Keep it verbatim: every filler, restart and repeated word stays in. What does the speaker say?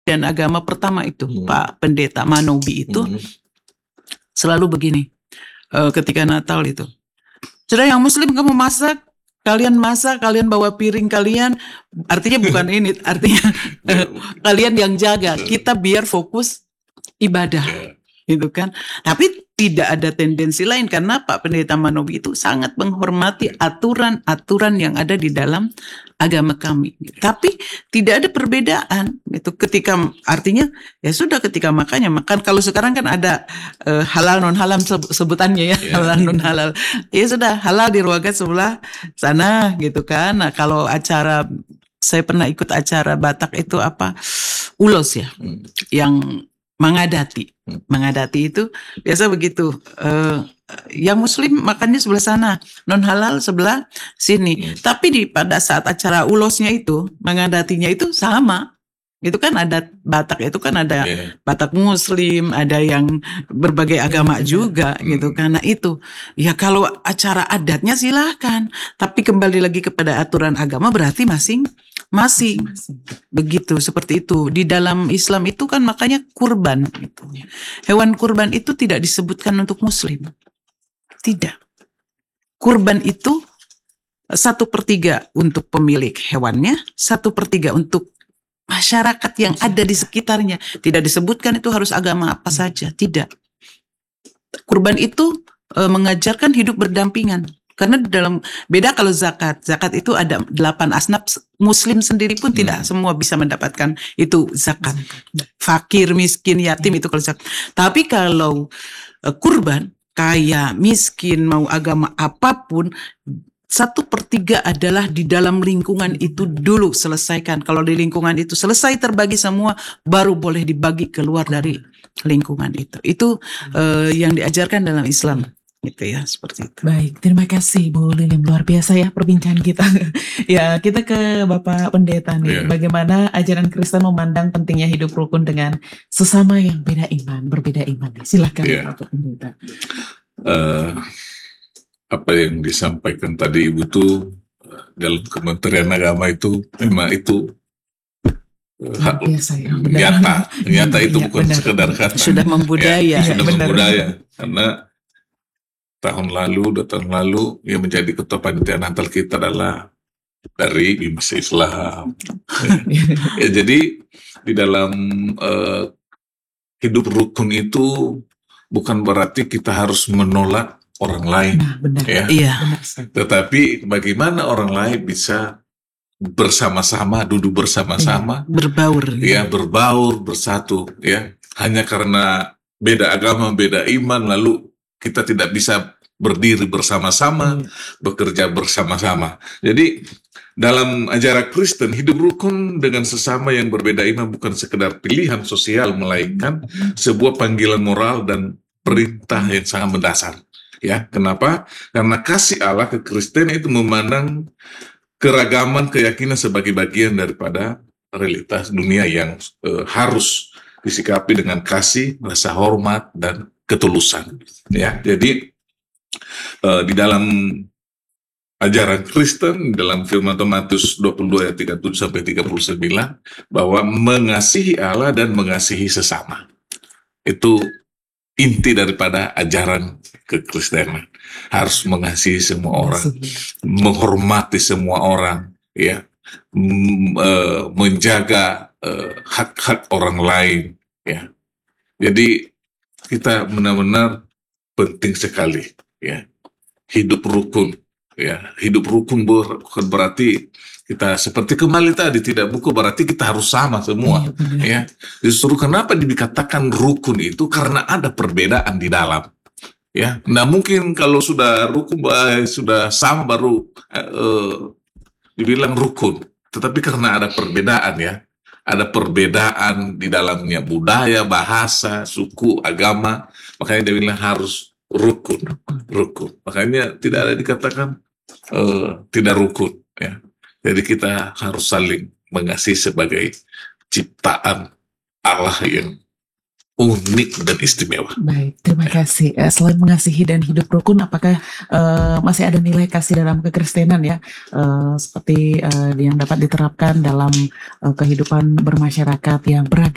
dan agama pertama itu, Hmm. Pak Pendeta Manobi itu Hmm. selalu begini, uh, ketika Natal itu. Sudah yang Muslim kamu masak, kalian masak, kalian bawa piring kalian, artinya bukan ini, artinya uh, kalian yang jaga, kita biar fokus ibadah, gitu kan. Tapi tidak ada tendensi lain karena Pak Pendeta Manobi itu sangat menghormati aturan-aturan yang ada di dalam agama kami. Tapi tidak ada perbedaan itu ketika artinya ya sudah ketika makannya makan. Kalau sekarang kan ada uh, halal non halal sebutannya ya, yeah. halal non halal. Ya sudah halal di ruangan sebelah sana gitu kan. Nah, kalau acara saya pernah ikut acara Batak itu apa? Ulos ya. Hmm. Yang mengadati, mengadati itu biasa begitu. Uh, yang Muslim makannya sebelah sana, non halal sebelah sini. Hmm. Tapi di pada saat acara ulosnya itu, mengadatinya itu sama. Itu kan ada Batak itu kan ada yeah. Batak Muslim, ada yang berbagai agama yeah. juga hmm. gitu. Karena itu ya kalau acara adatnya silahkan, tapi kembali lagi kepada aturan agama berarti masing masing begitu seperti itu. Di dalam Islam itu kan makanya kurban gitu. Hewan kurban itu tidak disebutkan untuk Muslim, tidak. Kurban itu satu per tiga untuk pemilik hewannya, satu per tiga untuk masyarakat yang ada di sekitarnya. Tidak disebutkan itu harus agama apa saja, tidak. Kurban itu e, mengajarkan hidup berdampingan. Karena dalam beda kalau zakat, zakat itu ada delapan asnaf, Muslim sendiri pun hmm. tidak semua bisa mendapatkan itu zakat. Fakir, miskin, yatim itu kalau zakat. Tapi kalau e, kurban, kaya, miskin, mau agama apapun, satu per tiga adalah di dalam lingkungan itu dulu selesaikan. Kalau di lingkungan itu selesai terbagi semua, baru boleh dibagi keluar dari lingkungan itu. Itu e, yang diajarkan dalam Islam. Gitu ya, seperti itu. Baik, terima kasih Bu Lilin, luar biasa ya perbincangan kita. Ya, kita ke Bapak Pendeta nih. Yeah. Bagaimana ajaran Kristen memandang pentingnya hidup rukun dengan sesama yang beda iman, berbeda iman. Silakan yeah. Bapak Pendeta. Uh, apa yang disampaikan tadi Ibu tuh dalam Kementerian Agama itu memang itu hak biasa ya, nyata, nyata itu ya, bukan benar. Sekedar kata. Sudah membudaya, ya, sudah benar. membudaya karena tahun lalu, dua tahun lalu yang menjadi ketua panitia Natal kita adalah dari Bimas Islam. Ya, jadi di dalam uh, hidup rukun itu bukan berarti kita harus menolak orang lain, nah, benar. Ya. Iya. Tetapi bagaimana orang lain bisa bersama-sama, duduk bersama-sama, iya. berbaur, ya berbaur, bersatu, ya hanya karena beda agama, beda iman, lalu kita tidak bisa berdiri bersama-sama, hmm. bekerja bersama-sama. Jadi dalam ajaran Kristen, hidup rukun dengan sesama yang berbeda iman bukan sekedar pilihan sosial, melainkan sebuah panggilan moral dan perintah yang sangat mendasar. Ya, kenapa? Karena kasih Allah ke Kristen itu memandang keragaman keyakinan sebagai bagian daripada realitas dunia yang eh, harus disikapi dengan kasih, rasa hormat dan ketulusan. Ya, jadi Uh, di dalam ajaran Kristen, dalam firman Matius dua puluh dua ayat tiga puluh tujuh sampai tiga puluh sembilan, bahwa mengasihi Allah dan mengasihi sesama itu inti daripada ajaran kekristenan. Harus mengasihi semua orang, menghormati semua orang, ya, M- uh, menjaga uh, hak-hak orang lain, ya. Jadi kita benar-benar penting sekali, ya, hidup rukun, ya, hidup rukun bukan berarti kita seperti kembali tadi tidak buku berarti kita harus sama semua, ya, ya. Justru kenapa dikatakan rukun itu karena ada perbedaan di dalam, ya. Nah mungkin kalau sudah rukun sudah sama baru eh, dibilang rukun, tetapi karena ada perbedaan, ya, ada perbedaan di dalamnya budaya, bahasa, suku, agama, makanya dia bilang harus rukun, rukun. Makanya tidak ada dikatakan uh, tidak rukun, ya. Jadi kita harus saling mengasihi sebagai ciptaan Allah yang unik dan istimewa. Baik, terima kasih. Uh, selain mengasihi dan hidup rukun, apakah uh, masih ada nilai kasih dalam kekristenan, ya, uh, seperti uh, yang dapat diterapkan dalam uh, kehidupan bermasyarakat yang beragam?